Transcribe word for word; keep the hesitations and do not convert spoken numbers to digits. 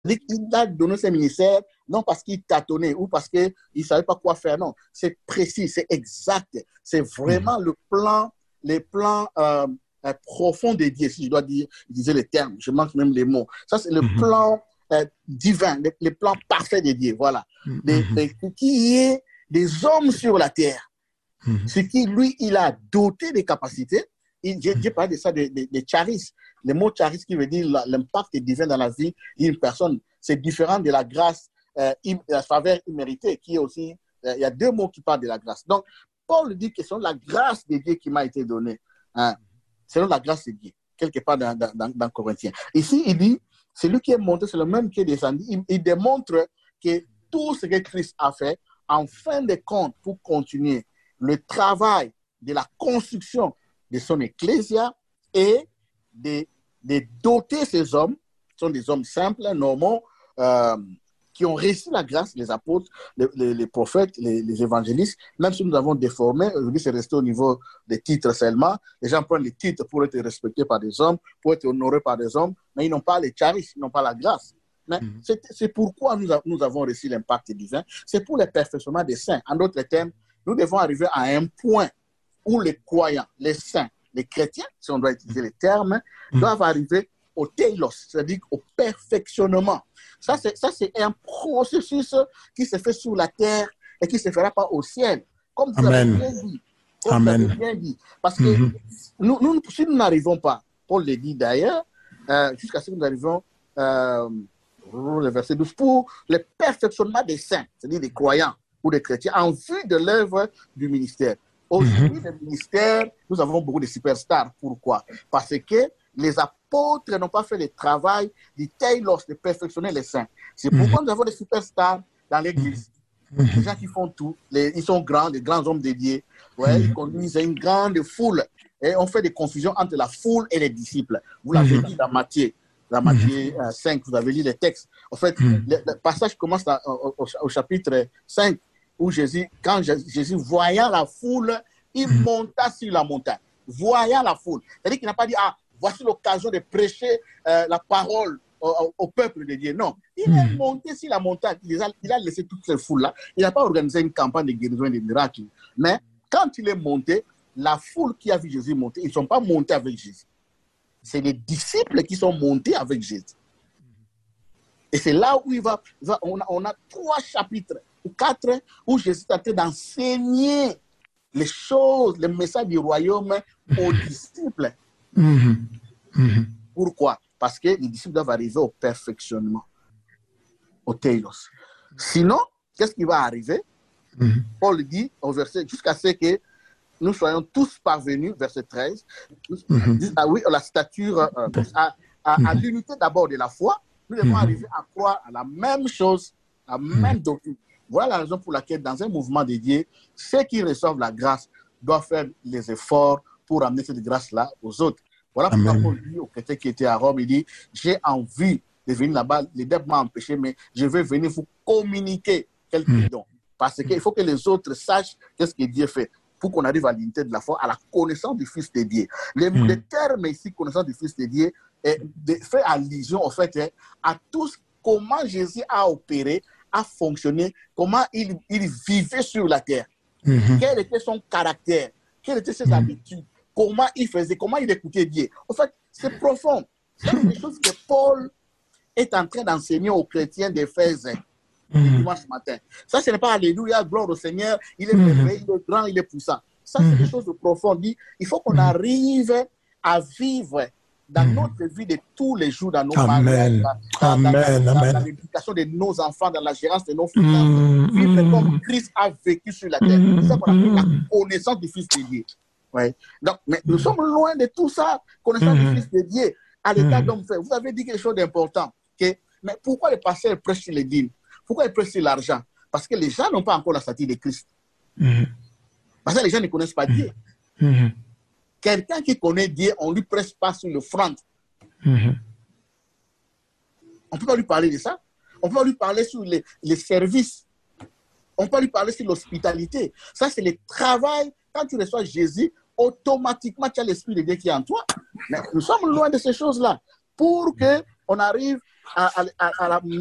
Il a donné ses ministères, non parce qu'il tâtonnait ou parce qu'il ne savait pas quoi faire, non. C'est précis, c'est exact. C'est vraiment mmh. le plan, les plans euh, euh, profonds de Dieu, si je dois dire, utiliser les termes, je manque même les mots. Ça, c'est le mmh. plan euh, divin, les, les plans parfaits de Dieu, voilà. Mmh. Les, les, qu'il y ait des hommes sur la terre, mmh. ce qui, lui, il a doté des capacités. J'ai parlé de ça, de, de, de charis. Le mot charis qui veut dire l'impact divin dans la vie d'une personne. C'est différent de la grâce, euh, de la faveur imméritée, qui est aussi, euh, il y a deux mots qui parlent de la grâce. Donc, Paul dit que c'est la grâce de Dieu qui m'a été donnée. Hein. C'est la grâce de Dieu, quelque part dans, dans, dans Corinthiens. Ici, il dit, celui qui est monté, c'est le même qui est descendu. Il, il démontre que tout ce que Christ a fait, en fin de compte, pour continuer le travail de la construction de son ecclésia et de, de doter ces hommes, ce sont des hommes simples, normaux, euh, qui ont reçu la grâce, les apôtres, les, les, les prophètes, les, les évangélistes, même si nous avons déformé, aujourd'hui c'est resté au niveau des titres seulement, les gens prennent les titres pour être respectés par des hommes, pour être honorés par des hommes, mais ils n'ont pas les charis, ils n'ont pas la grâce. Mais mm-hmm. c'est pourquoi nous, a, nous avons reçu l'impact divin, c'est pour le perfectionnement des saints. En d'autres termes, nous devons arriver à un point où les croyants, les saints, les chrétiens, si on doit utiliser les termes, mmh. doivent arriver au télos, c'est-à-dire au perfectionnement. Ça, c'est un processus qui se fait sur la terre et qui ne se fera pas au ciel. Comme vous Amen. avez bien dit. Comme Amen. Vous avez bien dit. Parce que mmh. nous, nous, si nous n'arrivons pas, Paul le dit d'ailleurs, euh, jusqu'à ce que nous arrivons, euh, le verset douze, pour le perfectionnement des saints, c'est-à-dire des croyants ou des chrétiens, en vue de l'œuvre du ministère. Aujourd'hui, mm-hmm. le ministère, nous avons beaucoup de superstars. Pourquoi? Parce que les apôtres n'ont pas fait le travail du tailos de perfectionner les saints. C'est mm-hmm. pourquoi nous avons des superstars dans l'église. Mm-hmm. Les gens qui font tout. Les, ils sont grands, des grands hommes dédiés. Ouais, mm-hmm. Ils conduisent une grande foule. Et on fait des confusions entre la foule et les disciples. Vous l'avez mm-hmm. dit dans Matthieu. Dans Matthieu euh, cinq, vous avez lu les textes. En fait, mm-hmm. le, le passage commence à, au, au, au chapitre cinq. Où Jésus, quand Jésus, voyant la foule, il mmh. monta sur la montagne. Voyant la foule. C'est-à-dire qu'il n'a pas dit, ah, voici l'occasion de prêcher euh, la parole au, au peuple de Dieu. Non, il mmh. est monté sur la montagne. Il a, il a laissé toutes ces foules-là. Il n'a pas organisé une campagne de guérison et de miracles. Mais quand il est monté, la foule qui a vu Jésus monter, ils ne sont pas montés avec Jésus. C'est les disciples qui sont montés avec Jésus. Et c'est là où il va, il va on, a, on a trois chapitres ou quatre où Jésus est en train d'enseigner les choses, les messages du royaume aux disciples. Mm-hmm. Mm-hmm. Pourquoi? Parce que les disciples doivent arriver au perfectionnement, au teilos. Sinon, qu'est-ce qui va arriver? Mm-hmm. Paul dit au verset, jusqu'à ce que nous soyons tous parvenus, verset treize, mm-hmm. à, oui, à la stature, euh, à, à, à l'unité d'abord de la foi, nous devons mm-hmm. arriver à croire à la même chose, à la même doctrine. Voilà la raison pour laquelle, dans un mouvement dédié, ceux qui reçoivent la grâce doivent faire les efforts pour amener cette grâce-là aux autres. Voilà pourquoi Paul dit au chrétien qui était à Rome, il dit, j'ai envie de venir là-bas, les diable m'a empêché, mais je vais venir vous communiquer quelques mmh. dons. Parce qu'il faut que les autres sachent qu'est-ce que Dieu fait, pour qu'on arrive à l'unité de la foi, à la connaissance du Fils de Dieu. Le, mmh. le terme ici, connaissance du Fils de Dieu, est, de, fait allusion, en fait, à tout ce, comment Jésus a opéré, a fonctionné, comment il, il vivait sur la terre, mm-hmm. quel était son caractère, quelles étaient ses mm-hmm. habitudes, comment il faisait, comment il écoutait Dieu. En fait, c'est profond. C'est des choses que Paul est en train d'enseigner aux chrétiens d'Éphèse mm-hmm. le dimanche matin. Ça, ce n'est pas Alléluia, gloire au Seigneur, il est merveilleux, mm-hmm. il est grand, il est puissant. Ça, c'est mm-hmm. des choses profondes. Il faut qu'on arrive à vivre dans mmh. notre vie de tous les jours, dans nos mariages, dans, dans, dans, dans, dans l'éducation de nos enfants, dans la gérance de nos finances, mmh. vivre comme Christ a vécu sur la terre. Mmh. C'est ça qu'on appelle la connaissance du Fils de Dieu. Ouais. Donc, mais mmh. nous sommes loin de tout ça, connaissance mmh. du Fils de Dieu, à l'état mmh. d'homme fait. Vous avez dit quelque chose d'important. Que, mais pourquoi les pasteurs prêchent sur les dîmes? Pourquoi ils prêchent sur l'argent? Parce que les gens n'ont pas encore la stature de Christ. Mmh. Parce que les gens ne connaissent pas Dieu. Mmh. Quelqu'un qui connaît Dieu, on ne lui presse pas sur le front. Mm-hmm. On ne peut pas lui parler de ça. On peut pas lui parler sur les, les services. On peut lui parler sur l'hospitalité. Ça, c'est le travail. Quand tu reçois Jésus, automatiquement, tu as l'Esprit de Dieu qui est en toi. Mais nous sommes loin de ces choses-là. Pour qu'on arrive à, à, à la